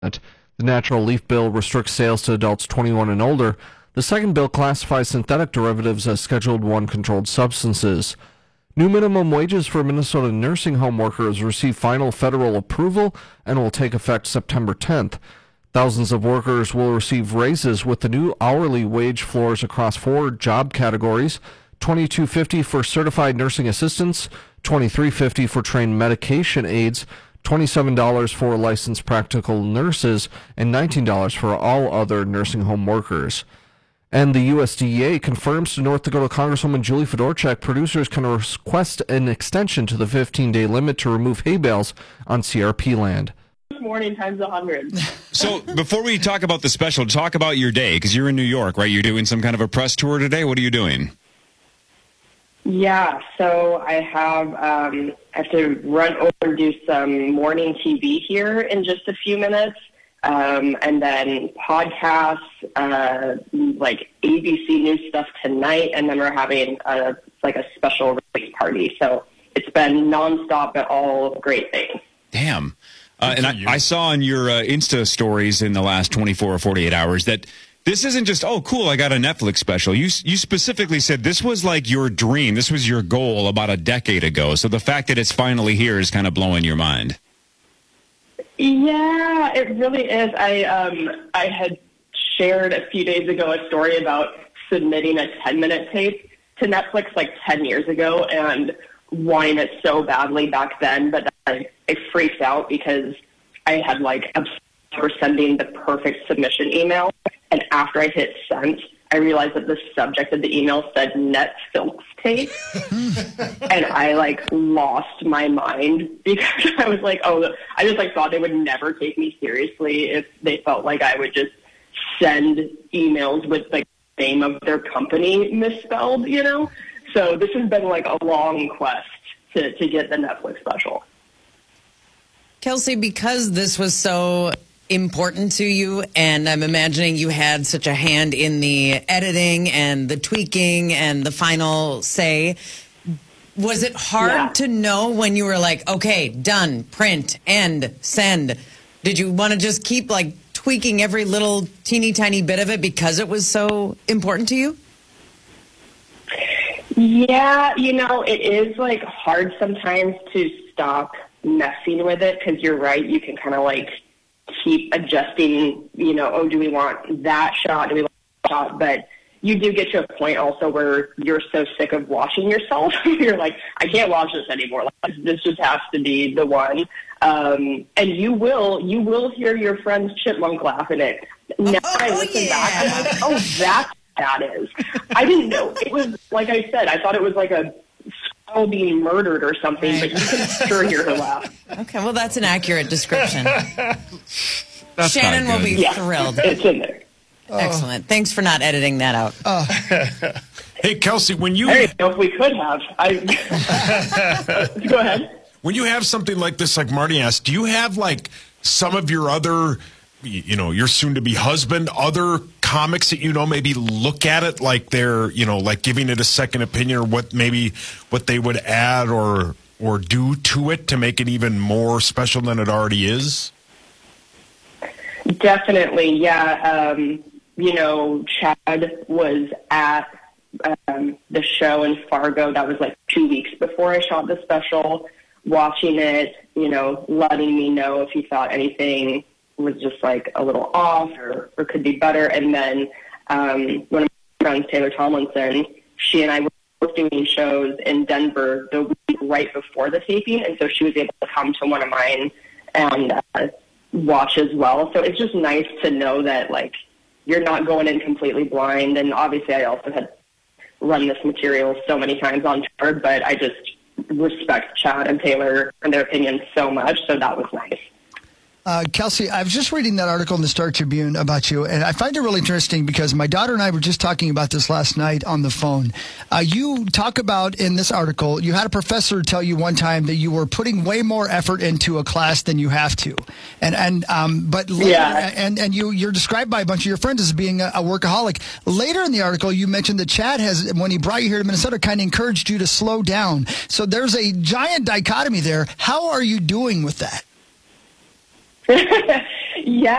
The natural leaf bill restricts sales to adults 21 and older. The second bill classifies synthetic derivatives as Scheduled 1 controlled substances. New minimum wages for Minnesota nursing home workers receive final federal approval and will take effect September 10th. Thousands of workers will receive raises with the new hourly wage floors across 4 job categories: $22.50 for certified nursing assistants, $23.50 for trained medication aides, $27 for licensed practical nurses, and $19 for all other nursing home workers. And the USDA confirms to North Dakota Congresswoman Julie Fedorchak producers can request an extension to the 15-day limit to remove hay bales on CRP land. Morning times 100. So before we talk about the special, talk about your day, because you're in New York, right? You're doing some kind of a press tour today. What are you doing? Yeah, so I have to run over and do some morning TV here in just a few minutes, and then podcasts, like ABC News stuff tonight, and then we're having a special release party. So it's been nonstop, but all great things. Damn. And I saw on your Insta stories in the last 24 or 48 hours that this isn't just, oh, cool, I got a Netflix special. You specifically said this was like your dream. This was your goal about a decade ago. So the fact that it's finally here is kind of blowing your mind. Yeah, it really is. I had shared a few days ago a story about submitting a 10-minute tape to Netflix like 10 years ago and wanting it so badly back then, but I freaked out because I had for sending the perfect submission email, and after I hit send, I realized that the subject of the email said Netflix tape, and I lost my mind because I was like, I just thought they would never take me seriously if they felt like I would just send emails with the name of their company misspelled, you know? So this has been a long quest to get the Netflix special. Kelsey, because this was so important to you, and I'm imagining you had such a hand in the editing and the tweaking and the final say, was it hard to know when you were like, okay, done, print, end, send? Did you want to just keep tweaking every little teeny tiny bit of it because it was so important to you? Yeah, it is hard sometimes to stop messing with it because you're right. You can kind of keep adjusting, do we want that shot? Do we want that shot? But you do get to a point also where you're so sick of watching yourself. You're like, I can't watch this anymore. This just has to be the one. And you will hear your friend's chipmunk laugh in it. Now I listen back and I'm like, that's that is. I didn't know. It was, like I said, I thought it was like a squirrel being murdered or something, but you can sure hear her laugh. Okay, well, that's an accurate description. Shannon will be thrilled. It's in there. Excellent. Thanks for not editing that out. Hey, Kelsey, when you... Hey, if we could have. Go ahead. When you have something like this, like Marty asked, do you have, some of your other... your soon-to-be husband, other comics that maybe look at it like they're, giving it a second opinion, or what they would add or do to it to make it even more special than it already is? Definitely, yeah. Chad was at the show in Fargo. That was 2 weeks before I shot the special, watching it, letting me know if he thought anything was just a little off or could be better. And then one of my friends, Taylor Tomlinson, she and I were both doing shows in Denver the week right before the taping, and so she was able to come to one of mine and watch as well. So it's just nice to know that you're not going in completely blind. And obviously I also had run this material so many times on tour, but I just respect Chad and Taylor and their opinions so much, so that was nice. Kelsey, I was just reading that article in the Star Tribune about you, and I find it really interesting because my daughter and I were just talking about this last night on the phone. You talk about in this article, you had a professor tell you one time that you were putting way more effort into a class than you have to, and you're described by a bunch of your friends as being a workaholic. Later in the article, you mentioned that Chad has, when he brought you here to Minnesota, kind of encouraged you to slow down. So there's a giant dichotomy there. How are you doing with that? Yeah.